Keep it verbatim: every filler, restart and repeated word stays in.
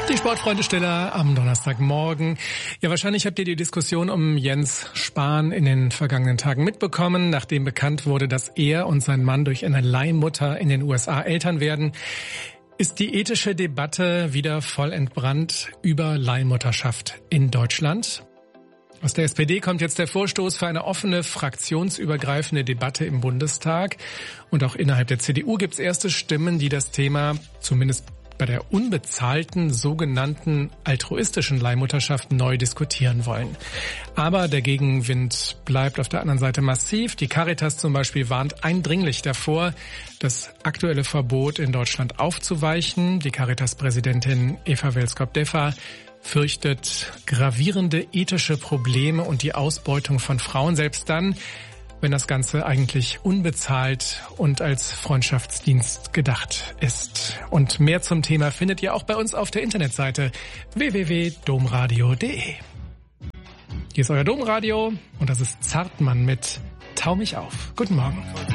Die Sportfreunde Stiller am Donnerstagmorgen. Ja, wahrscheinlich habt ihr die Diskussion um Jens Spahn in den vergangenen Tagen mitbekommen, nachdem bekannt wurde, dass er und sein Mann durch eine Leihmutter in den U S A Eltern werden. Ist die ethische Debatte wieder voll entbrannt über Leihmutterschaft in Deutschland? Aus der S P D kommt jetzt der Vorstoß für eine offene, fraktionsübergreifende Debatte im Bundestag. Und auch innerhalb der C D U gibt es erste Stimmen, die das Thema zumindest bei der unbezahlten, sogenannten altruistischen Leihmutterschaft neu diskutieren wollen. Aber der Gegenwind bleibt auf der anderen Seite massiv. Die Caritas zum Beispiel warnt eindringlich davor, das aktuelle Verbot in Deutschland aufzuweichen. Die Caritas-Präsidentin Eva Welskop-Deffer fürchtet gravierende ethische Probleme und die Ausbeutung von Frauen, selbst dann, wenn das Ganze eigentlich unbezahlt und als Freundschaftsdienst gedacht ist. Und mehr zum Thema findet ihr auch bei uns auf der Internetseite w w w punkt domradio punkt de. Hier ist euer Domradio und das ist Zartmann mit Tau mich auf. Guten Morgen.